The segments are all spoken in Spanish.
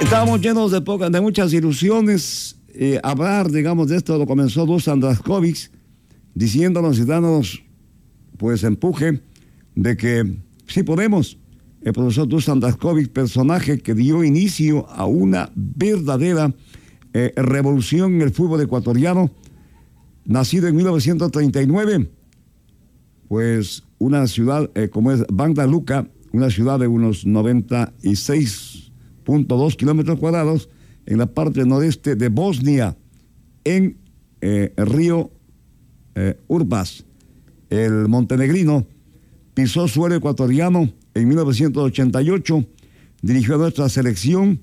Estábamos llenos de muchas ilusiones. Hablar, digamos, de esto lo comenzó Dusan Drašković, diciéndonos y dándonos, pues, empuje de que sí podemos. El profesor Dusan Drašković, personaje que dio inicio a una verdadera revolución en el fútbol ecuatoriano, nacido en 1939, pues una ciudad como es Banja Luka, una ciudad de unos 96.2 kilómetros cuadrados en la parte noreste de Bosnia, en Río Urbas. El montenegrino pisó suelo ecuatoriano en 1988, dirigió a nuestra selección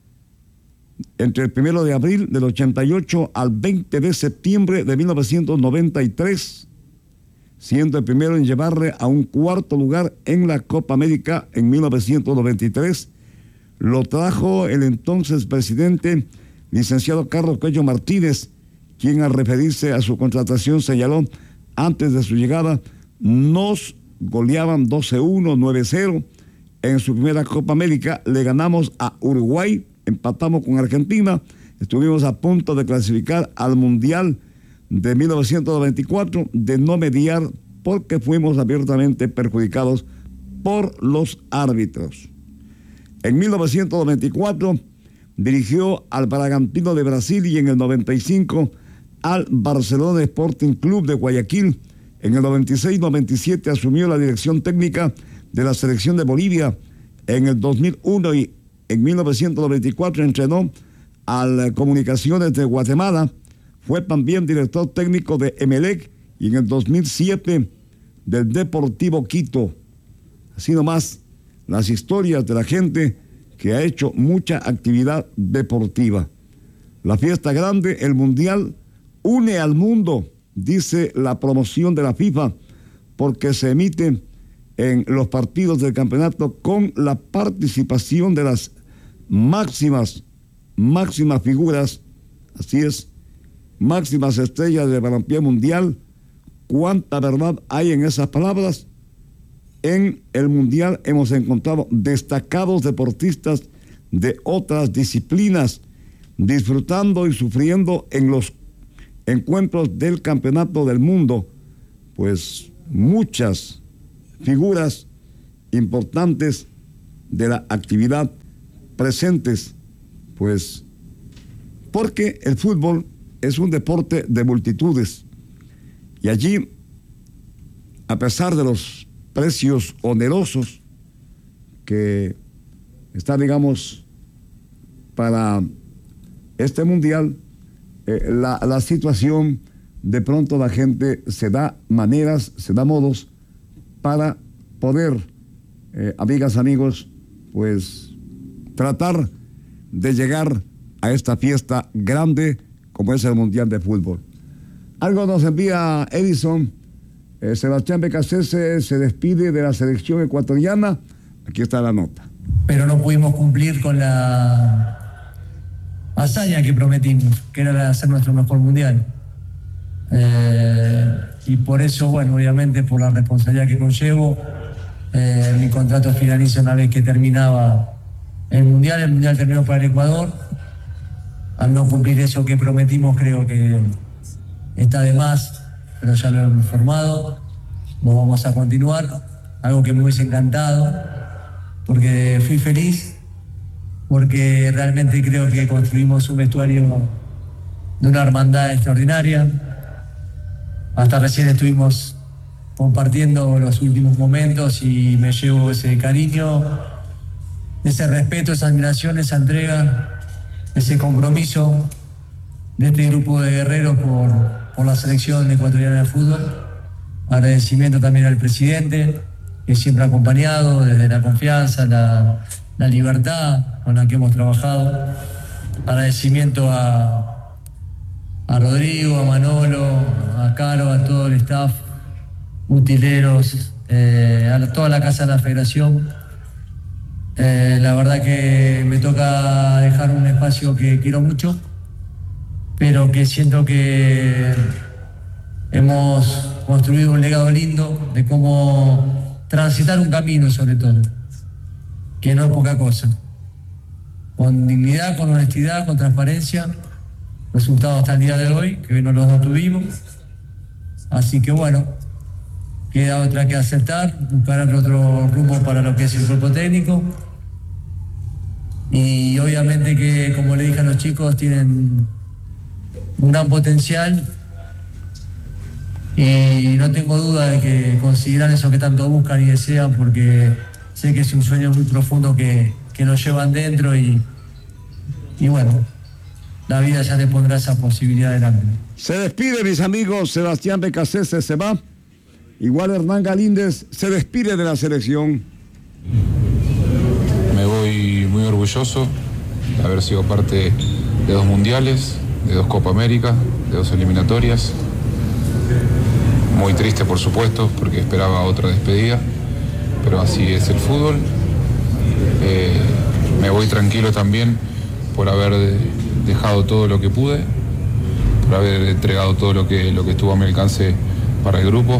entre el 1 de abril del 88 al 20 de septiembre de 1993, siendo el primero en llevarle a un cuarto lugar en la Copa América en 1993. Lo trajo el entonces presidente, licenciado Carlos Cuello Martínez, quien al referirse a su contratación señaló: antes de su llegada nos goleaban 12-1, 9-0. En su primera Copa América le ganamos a Uruguay, empatamos con Argentina, estuvimos a punto de clasificar al Mundial de 1994, de no mediar porque fuimos abiertamente perjudicados por los árbitros. En 1994 dirigió al Bragantino de Brasil y en el 95 al Barcelona Sporting Club de Guayaquil. En el 96-97 asumió la dirección técnica de la selección de Bolivia. En el 2001 y en 1994 entrenó al Comunicaciones de Guatemala. Fue también director técnico de Emelec y en el 2007 del Deportivo Quito. Así nomás las historias de la gente que ha hecho mucha actividad deportiva. La fiesta grande, el Mundial, une al mundo, dice la promoción de la FIFA, porque se emite en los partidos del campeonato con la participación de las máximas figuras, así es, máximas estrellas del balompié mundial. ¿Cuánta verdad hay en esas palabras? En el Mundial hemos encontrado destacados deportistas de otras disciplinas, disfrutando y sufriendo en los encuentros del Campeonato del Mundo, pues muchas figuras importantes de la actividad presentes, pues porque el fútbol es un deporte de multitudes y allí, a pesar de los precios onerosos que están, digamos, para este mundial, la situación, de pronto la gente se da maneras, se da modos para poder, amigas, amigos, pues tratar de llegar a esta fiesta grande como es el Mundial de Fútbol. Algo nos envía Edison. Sebastián Becasese se despide de la selección ecuatoriana. Aquí está la nota. Pero no pudimos cumplir con la hazaña que prometimos, que era la de hacer nuestro mejor mundial. Y por eso, bueno, obviamente por la responsabilidad que conllevo, mi contrato finaliza una vez que terminaba el mundial terminó para el Ecuador. Al no cumplir eso que prometimos, creo que está de más, pero ya lo hemos informado, no vamos a continuar, algo que me hubiese encantado, porque fui feliz, porque realmente creo que construimos un vestuario de una hermandad extraordinaria. Hasta recién estuvimos compartiendo los últimos momentos y me llevo ese cariño, ese respeto, esa admiración, esa entrega, ese compromiso de este grupo de guerreros por la selección ecuatoriana de fútbol. Agradecimiento también al presidente, que siempre ha acompañado desde la confianza, la libertad con la que hemos trabajado. Agradecimiento a Rodrigo, a Manolo, a Caro, a todo el staff, utileros, a toda la casa de la federación. La verdad que me toca dejar un espacio que quiero mucho, pero que siento que hemos construido un legado lindo de cómo transitar un camino, sobre todo, que no es poca cosa. con dignidad, con honestidad, con transparencia. Resultados hasta el día de hoy, que hoy no los tuvimos. Así que bueno, queda otra que aceptar, buscar otro rumbo para lo que es el cuerpo técnico. Y obviamente que, como le dije a los chicos, tienen un gran potencial y no tengo duda de que conseguirán eso que tanto buscan y desean, porque sé que es un sueño muy profundo que nos llevan dentro y bueno, la vida ya le pondrá esa posibilidad delante. Se despide, mis amigos, Sebastián Beccacece se va. Igual Hernán Galíndez se despide de la selección. Me voy muy orgulloso de haber sido parte de 2 mundiales, de 2 Copa América, de 2 eliminatorias. Muy triste, por supuesto, porque esperaba otra despedida, pero así es el fútbol. Me voy tranquilo también por haber dejado todo lo que pude, por haber entregado todo lo que estuvo a mi alcance para el grupo.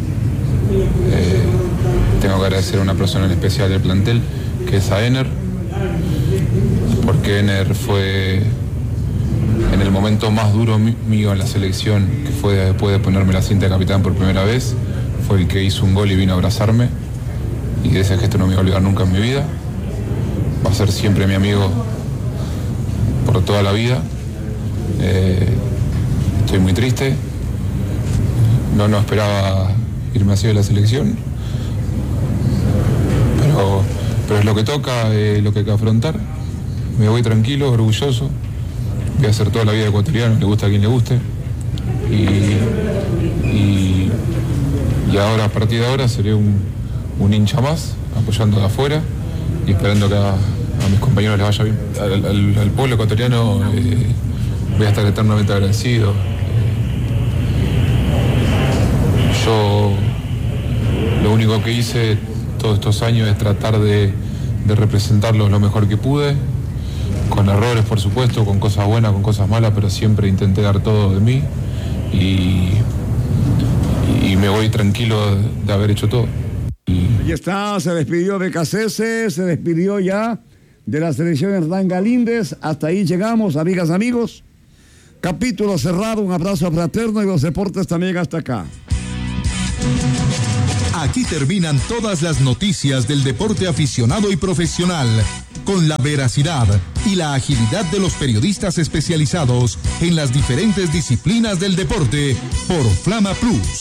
Tengo que agradecer a una persona en especial del plantel, que es a Ener, porque Ener fue en el momento más duro mío en la selección, que fue después de ponerme la cinta de capitán por primera vez, fue el que hizo un gol y vino a abrazarme, y de ese gesto no me voy a olvidar nunca en mi vida. Va a ser siempre mi amigo por toda la vida. Estoy muy triste, no esperaba irme así de la selección, pero es lo que toca, lo que hay que afrontar. Me voy tranquilo, orgulloso. Voy a hacer toda la vida ecuatoriano, le gusta a quien le guste. Y ahora, a partir de ahora, seré un hincha más, apoyando de afuera y esperando que a mis compañeros les vaya bien. Al pueblo ecuatoriano voy a estar eternamente agradecido. Yo lo único que hice todos estos años es tratar de representarlos lo mejor que pude, con errores por supuesto, con cosas buenas, con cosas malas, pero siempre intenté dar todo de mí y me voy tranquilo de haber hecho todo. Ahí está, se despidió Beccacece, se despidió ya de la selección Hernán Galíndez. Hasta ahí llegamos, amigas, amigos. Capítulo cerrado, un abrazo fraterno y los deportes también hasta acá. Aquí terminan todas las noticias del deporte aficionado y profesional, con la veracidad y la agilidad de los periodistas especializados en las diferentes disciplinas del deporte por Flama Plus.